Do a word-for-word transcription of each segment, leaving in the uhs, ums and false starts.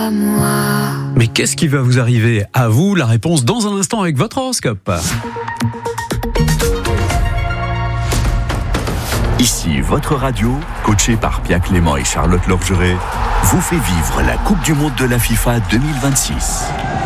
à moi. Mais qu'est-ce qui va vous arriver à vous? La réponse dans un instant avec votre horoscope. Ici votre radio, coaché par Pia Clément et Charlotte Lorgeret, vous fait vivre la Coupe du Monde de la FIFA deux mille vingt-six.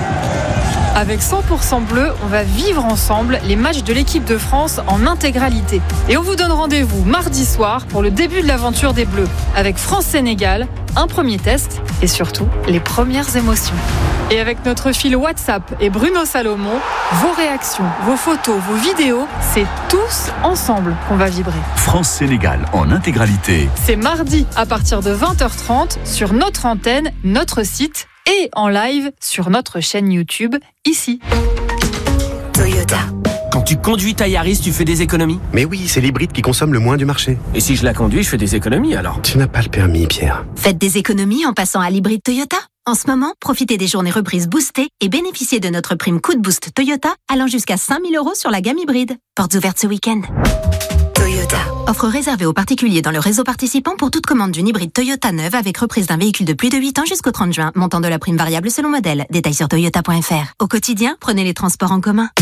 Avec cent pour cent bleu, on va vivre ensemble les matchs de l'équipe de France en intégralité. Et on vous donne rendez-vous mardi soir pour le début de l'aventure des Bleus, avec France-Sénégal, un premier test et surtout les premières émotions. Et avec notre fil WhatsApp et Bruno Salomon, vos réactions, vos photos, vos vidéos, c'est tous ensemble qu'on va vibrer. France-Sénégal en intégralité. C'est mardi à partir de vingt heures trente sur notre antenne, notre site et en live sur notre chaîne YouTube, ici. Toyota. Quand tu conduis ta Yaris, tu fais des économies? Mais oui, c'est l'hybride qui consomme le moins du marché. Et si je la conduis, je fais des économies alors? Tu n'as pas le permis, Pierre. Faites des économies en passant à l'hybride Toyota. En ce moment, profitez des journées reprises boostées et bénéficiez de notre prime coup de boost Toyota allant jusqu'à cinq mille euros sur la gamme hybride. Portes ouvertes ce week-end. Toyota. Offre réservée aux particuliers dans le réseau participant pour toute commande d'une hybride Toyota neuve avec reprise d'un véhicule de plus de huit ans jusqu'au trente juin. Montant de la prime variable selon modèle. Détails sur toyota point f r. Au quotidien, prenez les transports en commun.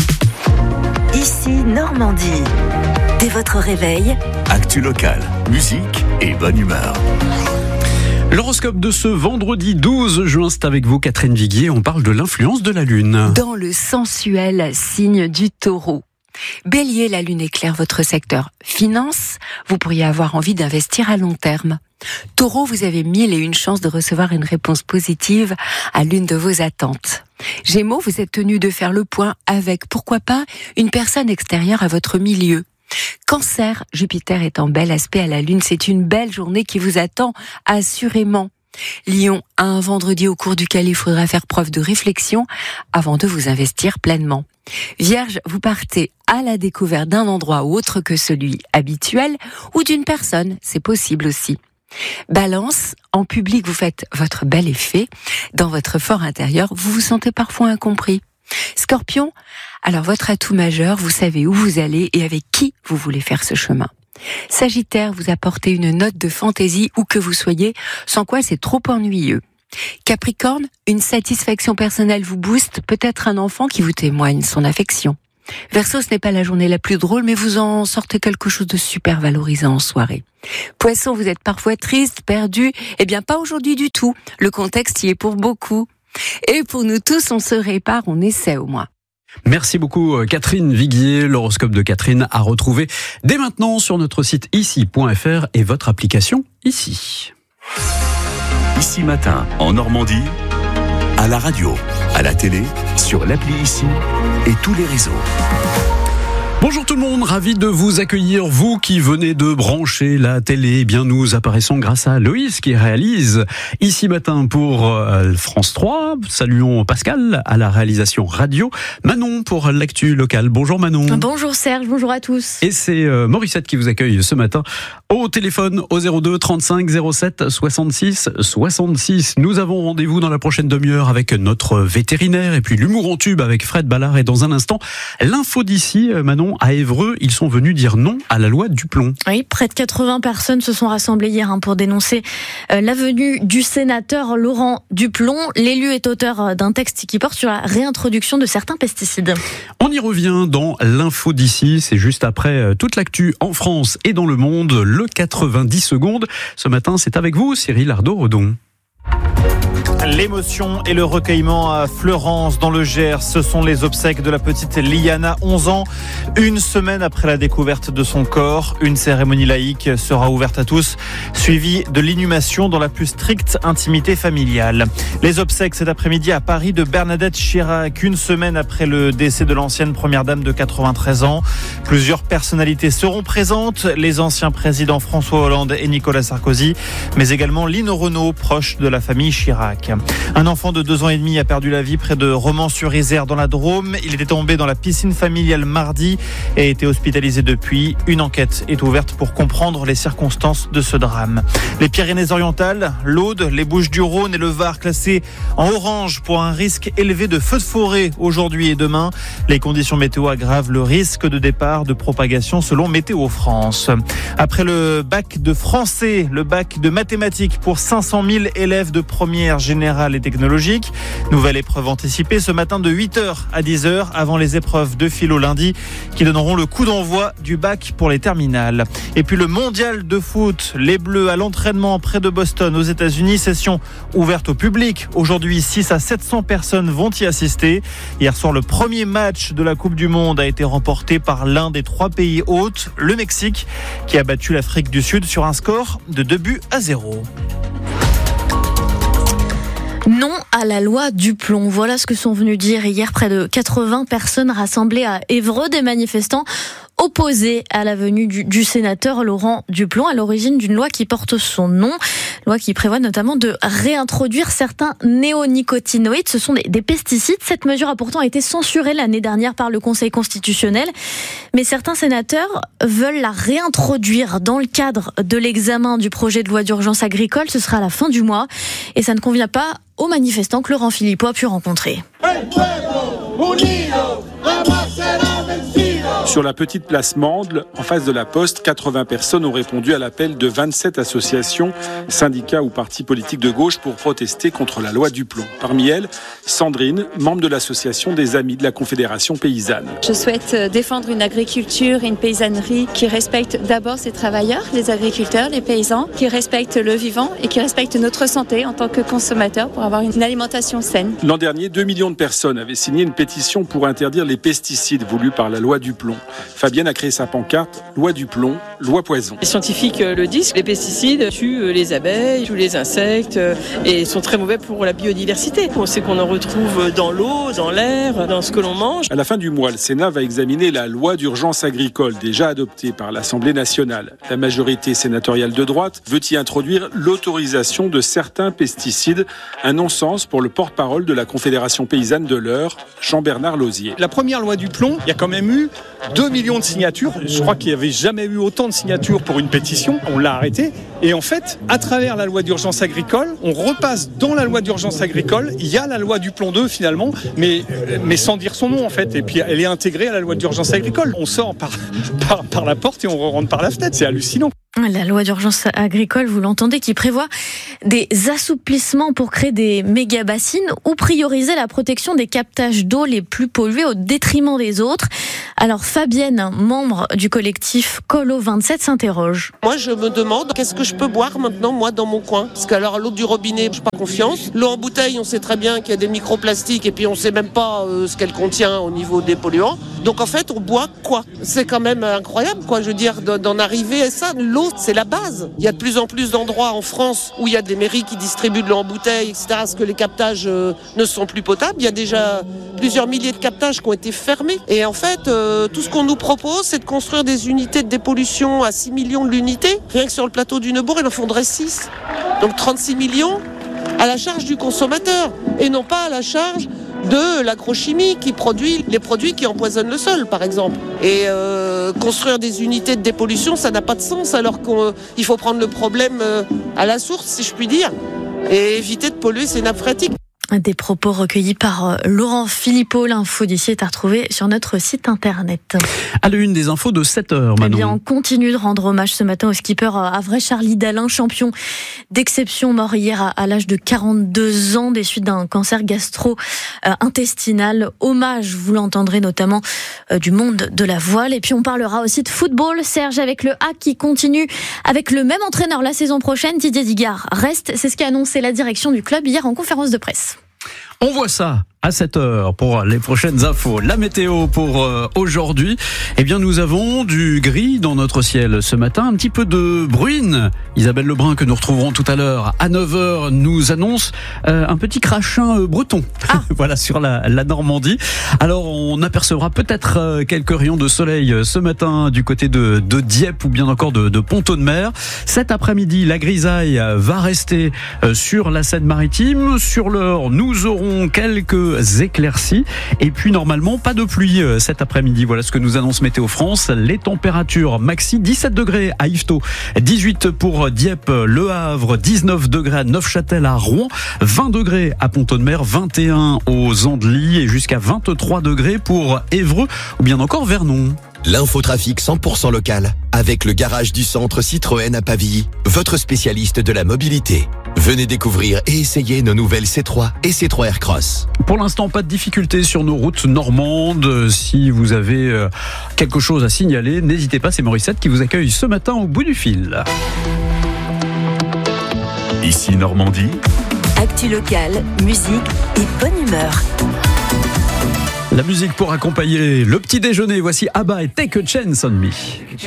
Ici Normandie. Dès votre réveil, Actu locale, musique et bonne humeur. L'horoscope de ce vendredi douze juin, c'est avec vous Catherine Viguier. On parle de l'influence de la Lune. Dans le sensuel signe du Taureau. Bélier, la Lune éclaire votre secteur finance. Vous pourriez avoir envie d'investir à long terme. Taureau, vous avez mille et une chances de recevoir une réponse positive à l'une de vos attentes. Gémeaux, vous êtes tenu de faire le point avec, pourquoi pas, une personne extérieure à votre milieu. Cancer, Jupiter est en bel aspect à la Lune. C'est une belle journée qui vous attend, assurément. Lion, un vendredi au cours duquel il faudra faire preuve de réflexion avant de vous investir pleinement. Vierge, vous partez à la découverte d'un endroit autre que celui habituel ou d'une personne, c'est possible aussi. Balance, en public vous faites votre bel effet. Dans votre fort intérieur, vous vous sentez parfois incompris. Scorpion, alors votre atout majeur, vous savez où vous allez et avec qui vous voulez faire ce chemin. Sagittaire, vous apportez une note de fantaisie où que vous soyez, sans quoi c'est trop ennuyeux. Capricorne, une satisfaction personnelle vous booste, peut-être un enfant qui vous témoigne son affection. Verseau, ce n'est pas la journée la plus drôle, mais vous en sortez quelque chose de super valorisant en soirée. Poisson, vous êtes parfois triste, perdu, eh bien pas aujourd'hui du tout, le contexte y est pour beaucoup. Et pour nous tous, on se répare, on essaie au moins. Merci beaucoup Catherine Viguier. L'horoscope de Catherine à retrouver dès maintenant sur notre site ici point f r et votre application Ici. Ici matin, en Normandie, à la radio, à la télé, sur l'appli Ici et tous les réseaux. Bonjour tout le monde, ravi de vous accueillir, vous qui venez de brancher la télé. Eh bien, nous apparaissons grâce à Loïs qui réalise Ici Matin pour France trois. Saluons Pascal à la réalisation radio. Manon pour l'actu locale. Bonjour Manon. Bonjour Serge, bonjour à tous. Et c'est euh, Morissette qui vous accueille ce matin au téléphone au zéro deux trente-cinq zéro sept soixante-six soixante-six. Nous avons rendez-vous dans la prochaine demi-heure avec notre vétérinaire et puis l'humour en tube avec Fred Ballard. Et dans un instant, l'info d'ici, Manon. À Évreux, ils sont venus dire non à la loi Duplon. Oui, près de quatre-vingts personnes se sont rassemblées hier hein, pour dénoncer euh, la venue du sénateur Laurent Duplon. L'élu est auteur d'un texte qui porte sur la réintroduction de certains pesticides. On y revient dans l'info d'ici. C'est juste après toute l'actu en France et dans le monde. Le quatre-vingt-dix secondes. Ce matin, c'est avec vous, Cyril Ardo-Redon. L'émotion et le recueillement à Fleurance dans le Gers, ce sont les obsèques de la petite Liana, onze ans. Une semaine après la découverte de son corps, une cérémonie laïque sera ouverte à tous, suivie de l'inhumation dans la plus stricte intimité familiale. Les obsèques cet après-midi à Paris de Bernadette Chirac, une semaine après le décès de l'ancienne première dame de quatre-vingt-treize ans. Plusieurs personnalités seront présentes, les anciens présidents François Hollande et Nicolas Sarkozy, mais également Lino Renault, proche de la famille Chirac. Un enfant de deux ans et demi a perdu la vie près de Romans-sur-Isère dans la Drôme. Il était tombé dans la piscine familiale mardi et a été hospitalisé depuis. Une enquête est ouverte pour comprendre les circonstances de ce drame. Les Pyrénées-Orientales, l'Aude, les Bouches-du-Rhône et le Var classés en orange pour un risque élevé de feux de forêt aujourd'hui et demain. Les conditions météo aggravent le risque de départ de propagation selon Météo France. Après le bac de français, le bac de mathématiques pour cinq cent mille élèves de première génération générale et technologique. Nouvelle épreuve anticipée ce matin de huit heures à dix heures avant les épreuves de philo lundi qui donneront le coup d'envoi du bac pour les terminales. Et puis le mondial de foot, les Bleus à l'entraînement près de Boston aux États-Unis, session ouverte au public. Aujourd'hui, six à sept cents personnes vont y assister. Hier soir, le premier match de la Coupe du Monde a été remporté par l'un des trois pays hôtes, le Mexique, qui a battu l'Afrique du Sud sur un score de deux buts à zéro. Non à la loi du plomb. Voilà ce que sont venus dire hier près de quatre-vingts personnes rassemblées à Évreux, des manifestants opposés à la venue du, du sénateur Laurent Duplon, à l'origine d'une loi qui porte son nom, loi qui prévoit notamment de réintroduire certains néonicotinoïdes. Ce sont des, des pesticides. Cette mesure a pourtant été censurée l'année dernière par le Conseil constitutionnel, mais certains sénateurs veulent la réintroduire dans le cadre de l'examen du projet de loi d'urgence agricole. Ce sera à la fin du mois et ça ne convient pas aux manifestants que Laurent Philippot a pu rencontrer. Sur la petite place Mandle, en face de la Poste, quatre-vingts personnes ont répondu à l'appel de vingt-sept associations, syndicats ou partis politiques de gauche pour protester contre la loi Duplon. Parmi elles, Sandrine, membre de l'association des Amis de la Confédération Paysanne. Je souhaite défendre une agriculture et une paysannerie qui respecte d'abord ses travailleurs, les agriculteurs, les paysans, qui respectent le vivant et qui respectent notre santé en tant que consommateurs pour avoir une alimentation saine. L'an dernier, deux millions de personnes avaient signé une pétition pour interdire les pesticides voulus par la loi Duplon. Fabienne a créé sa pancarte « Loi Duplon, loi poison ». Les scientifiques le disent, les pesticides tuent les abeilles, tuent les insectes et sont très mauvais pour la biodiversité. On sait qu'on en retrouve dans l'eau, dans l'air, dans ce que l'on mange. À la fin du mois, le Sénat va examiner la loi d'urgence agricole déjà adoptée par l'Assemblée nationale. La majorité sénatoriale de droite veut y introduire l'autorisation de certains pesticides, un non-sens pour le porte-parole de la Confédération paysanne de l'Eure, Jean-Bernard Lausier. La première loi Duplon, il y a quand même eu deux millions de signatures. Je crois qu'il n'y avait jamais eu autant de signatures pour une pétition. On l'a arrêtée. Et en fait, à travers la loi d'urgence agricole, on repasse dans la loi d'urgence agricole. Il y a la loi Duplon deux finalement, mais, mais sans dire son nom en fait. Et puis elle est intégrée à la loi d'urgence agricole. On sort par, par, par la porte et on rentre par la fenêtre. C'est hallucinant. La loi d'urgence agricole, vous l'entendez, qui prévoit des assouplissements pour créer des méga-bassines ou prioriser la protection des captages d'eau les plus pollués au détriment des autres. Alors Fabienne, membre du collectif Colo vingt-sept, s'interroge. Moi je me demande qu'est-ce que je peux boire maintenant moi dans mon coin. Parce que alors l'eau du robinet, je n'ai pas confiance. L'eau en bouteille, on sait très bien qu'il y a des microplastiques et puis on ne sait même pas euh, ce qu'elle contient au niveau des polluants. Donc en fait on boit quoi? C'est quand même incroyable quoi, je veux dire, d'en arriver à ça. L'eau, c'est la base. Il y a de plus en plus d'endroits en France où il y a des mairies qui distribuent de l'eau en bouteille, et cetera, parce que les captages euh, ne sont plus potables. Il y a déjà plusieurs milliers de captages qui ont été fermés. Et en fait, euh, tout ce qu'on nous propose, c'est de construire des unités de dépollution à six millions de l'unité. Rien que sur le plateau du Neubourg, il en faudrait six. Donc trente-six millions à la charge du consommateur et non pas à la charge de l'agrochimie qui produit les produits qui empoisonnent le sol, par exemple. Et euh, construire des unités de dépollution, ça n'a pas de sens, alors qu'il faut prendre le problème à la source, si je puis dire, et éviter de polluer ces nappes phréatiques. Des propos recueillis par Laurent Philippot. L'info d'ici est à retrouver sur notre site internet. À la une des infos de sept heures, Manon. Eh bien, on continue de rendre hommage ce matin au skipper havrais Charlie Dalin, champion d'exception, mort hier à l'âge de quarante-deux ans des suites d'un cancer gastro-intestinal. Hommage, vous l'entendrez notamment, du monde de la voile. Et puis on parlera aussi de football, Serge, avec le A qui continue avec le même entraîneur la saison prochaine. Didier Digard reste, c'est ce qu'a annoncé la direction du club hier en conférence de presse. On voit ça à sept heures pour les prochaines infos. La météo pour euh, aujourd'hui. Eh bien, nous avons du gris dans notre ciel ce matin. Un petit peu de bruine. Isabelle Lebrun, que nous retrouverons tout à l'heure à neuf heures, nous annonce euh, un petit crachin euh, breton. Ah. Voilà, sur la, la Normandie. Alors, on apercevra peut-être euh, quelques rayons de soleil euh, ce matin du côté de, de Dieppe ou bien encore de, de Pont-Audemer. Cet après-midi, la grisaille euh, va rester euh, sur la Seine-Maritime. Sur l'heure, nous aurons quelques éclaircies et puis normalement pas de pluie cet après-midi. Voilà ce que nous annonce Météo France. Les températures maxi dix-sept degrés à Yvetot, dix-huit pour Dieppe, Le Havre, dix-neuf degrés à Neufchâtel, à Rouen, vingt degrés à Pont-Audemer, vingt et un aux Andelys et jusqu'à vingt-trois degrés pour Évreux ou bien encore Vernon. L'infotrafic cent pour cent local avec le garage du centre Citroën à Pavilly, votre spécialiste de la mobilité. Venez découvrir et essayer nos nouvelles C trois et C trois Aircross. Pour l'instant, pas de difficultés sur nos routes normandes. Si vous avez quelque chose à signaler, n'hésitez pas, c'est Morissette qui vous accueille ce matin au bout du fil. Ici Normandie. Actu locale, musique et bonne humeur. La musique pour accompagner le petit déjeuner. Voici Abba et Take a Chance on Me.